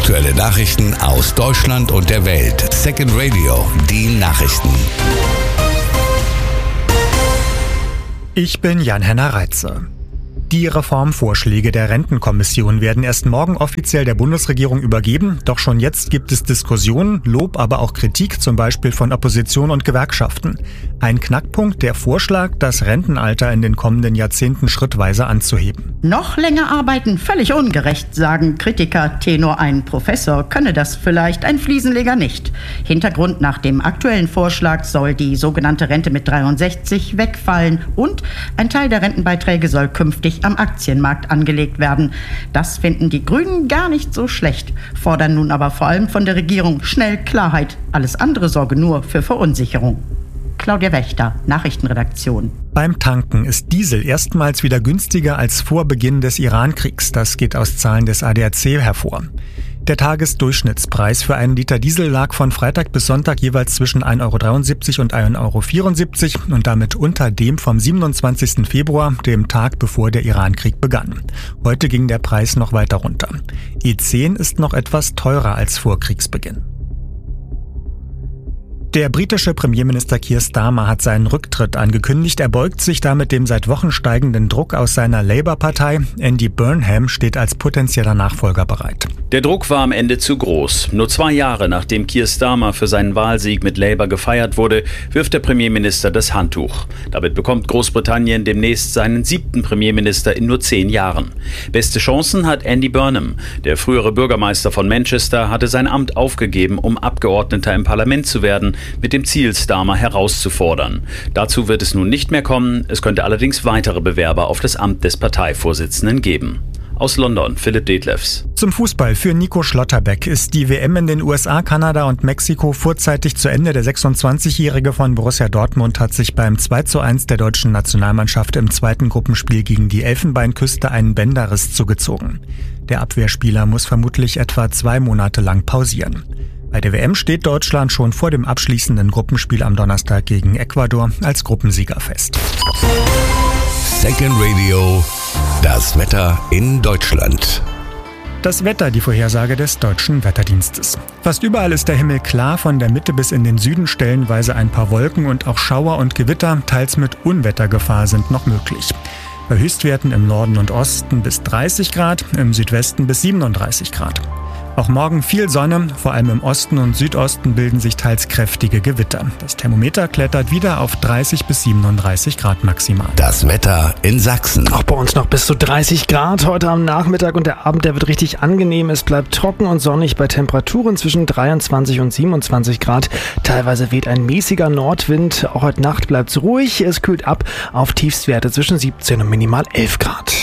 Aktuelle Nachrichten aus Deutschland und der Welt. Second Radio, die Nachrichten. Ich bin Jan-Henner Reitze. Die Reformvorschläge der Rentenkommission werden erst morgen offiziell der Bundesregierung übergeben. Doch schon jetzt gibt es Diskussionen, Lob, aber auch Kritik, zum Beispiel von Opposition und Gewerkschaften. Ein Knackpunkt, der Vorschlag, das Rentenalter in den kommenden Jahrzehnten schrittweise anzuheben. Noch länger arbeiten, völlig ungerecht, sagen Kritiker. Tenor ein Professor könne das vielleicht, ein Fliesenleger nicht. Hintergrund: nach dem aktuellen Vorschlag soll die sogenannte Rente mit 63 wegfallen und ein Teil der Rentenbeiträge soll künftig am Aktienmarkt angelegt werden. Das finden die Grünen gar nicht so schlecht, fordern nun aber vor allem von der Regierung schnell Klarheit. Alles andere sorge nur für Verunsicherung. Claudia Wächter, Nachrichtenredaktion. Beim Tanken ist Diesel erstmals wieder günstiger als vor Beginn des Iran-Kriegs. Das geht aus Zahlen des ADAC hervor. Der Tagesdurchschnittspreis für einen Liter Diesel lag von Freitag bis Sonntag jeweils zwischen 1,73 € und 1,74 € und damit unter dem vom 27. Februar, dem Tag bevor der Iran-Krieg begann. Heute ging der Preis noch weiter runter. E10 ist noch etwas teurer als vor Kriegsbeginn. Der britische Premierminister Keir Starmer hat seinen Rücktritt angekündigt. Er beugt sich damit dem seit Wochen steigenden Druck aus seiner Labour-Partei. Andy Burnham steht als potenzieller Nachfolger bereit. Der Druck war am Ende zu groß. Nur 2 Jahre nachdem Keir Starmer für seinen Wahlsieg mit Labour gefeiert wurde, wirft der Premierminister das Handtuch. Damit bekommt Großbritannien demnächst seinen 7. Premierminister in nur 10 Jahren. Beste Chancen hat Andy Burnham. Der frühere Bürgermeister von Manchester hatte sein Amt aufgegeben, um Abgeordneter im Parlament zu werden, mit dem Ziel, Starmer herauszufordern. Dazu wird es nun nicht mehr kommen. Es könnte allerdings weitere Bewerber auf das Amt des Parteivorsitzenden geben. Aus London, Philipp Detlefs. Zum Fußball: Für Nico Schlotterbeck ist die WM in den USA, Kanada und Mexiko vorzeitig zu Ende. Der 26-Jährige von Borussia Dortmund hat sich beim 2:1 der deutschen Nationalmannschaft im zweiten Gruppenspiel gegen die Elfenbeinküste einen Bänderriss zugezogen. Der Abwehrspieler muss vermutlich etwa 2 Monate lang pausieren. Bei der WM steht Deutschland schon vor dem abschließenden Gruppenspiel am Donnerstag gegen Ecuador als Gruppensieger fest. Second Radio, das Wetter in Deutschland. Das Wetter, die Vorhersage des Deutschen Wetterdienstes. Fast überall ist der Himmel klar, von der Mitte bis in den Süden stellenweise ein paar Wolken und auch Schauer und Gewitter, teils mit Unwettergefahr, sind noch möglich. Bei Höchstwerten im Norden und Osten bis 30 Grad, im Südwesten bis 37 Grad. Auch morgen viel Sonne, vor allem im Osten und Südosten bilden sich teils kräftige Gewitter. Das Thermometer klettert wieder auf 30 bis 37 Grad maximal. Das Wetter in Sachsen. Auch bei uns noch bis zu 30 Grad heute am Nachmittag und der Abend, der wird richtig angenehm. Es bleibt trocken und sonnig bei Temperaturen zwischen 23 und 27 Grad. Teilweise weht ein mäßiger Nordwind. Auch heute Nacht bleibt es ruhig. Es kühlt ab auf Tiefstwerte zwischen 17 und minimal 11 Grad.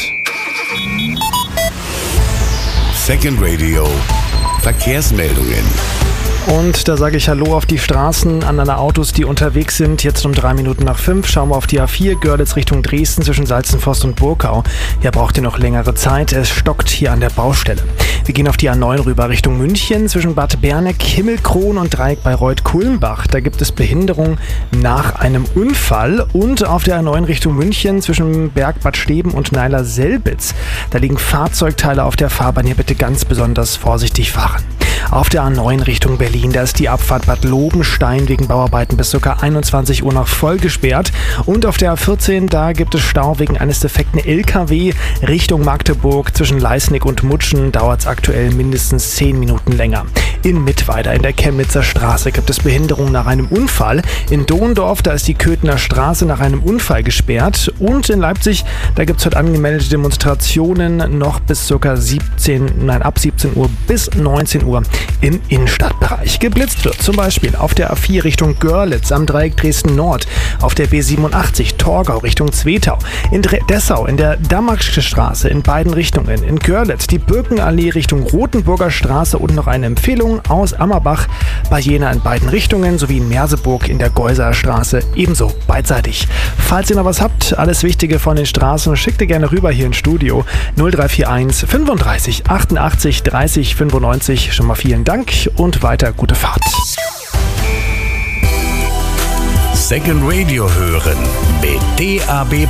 Second Radio, Verkehrsmeldungen. Und da sage ich Hallo auf die Straßen, an alle Autos, die unterwegs sind. Jetzt um 3 Minuten nach 5 schauen wir auf die A4, Görlitz Richtung Dresden zwischen Salzenforst und Burkau. Hier braucht ihr noch längere Zeit, es stockt hier an der Baustelle. Wir gehen auf die A9 rüber Richtung München zwischen Bad Berneck, Himmelkron und Dreieck bei Reuth-Kulmbach. Da gibt es Behinderung nach einem Unfall. Und auf der A9 Richtung München zwischen Berg Bad Steben und Neiler-Selbitz. Da liegen Fahrzeugteile auf der Fahrbahn, hier bitte ganz besonders vorsichtig fahren. Auf der A9 Richtung Berlin, da ist die Abfahrt Bad Lobenstein wegen Bauarbeiten bis ca. 21 Uhr noch voll gesperrt. Und auf der A14, da gibt es Stau wegen eines defekten LKW Richtung Magdeburg. Zwischen Leisnig und Mutschen dauert es aktuell mindestens 10 Minuten länger. In Mittweida in der Chemnitzer Straße gibt es Behinderung nach einem Unfall. In Dohndorf, da ist die Köthener Straße nach einem Unfall gesperrt. Und in Leipzig, da gibt es heute angemeldete Demonstrationen noch bis ca. ab 17 Uhr bis 19 Uhr im Innenstadtbereich. Geblitzt wird zum Beispiel auf der A4 Richtung Görlitz am Dreieck Dresden Nord, auf der B87 Torgau Richtung Zwetau, in Dessau in der Dammaschke Straße in beiden Richtungen, in Görlitz die Birkenallee Richtung Rothenburger Straße und noch eine Empfehlung aus Ammerbach bei Jena in beiden Richtungen sowie in Merseburg in der Geuser Straße ebenso beidseitig. Falls ihr noch was habt, alles Wichtige von den Straßen, schickt ihr gerne rüber hier ins Studio 0341 35 88 30 95. Schon mal vielen Dank und weiter gute Fahrt. Second Radio hören mit DAB+.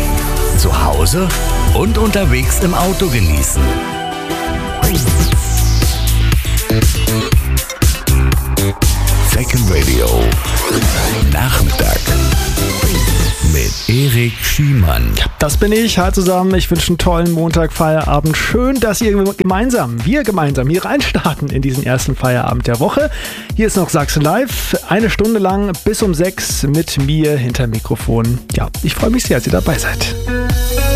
Zu Hause und unterwegs im Auto genießen. Second Radio Nachmittag mit Erik Schiemann. Das bin ich. Hi zusammen. Ich wünsche einen tollen Montag, Feierabend. Schön, dass wir gemeinsam hier reinstarten in diesen ersten Feierabend der Woche. Hier ist noch Sachsen Live. 1 Stunde lang bis um 6 mit mir hinter Mikrofon. Ja, ich freue mich sehr, dass ihr dabei seid.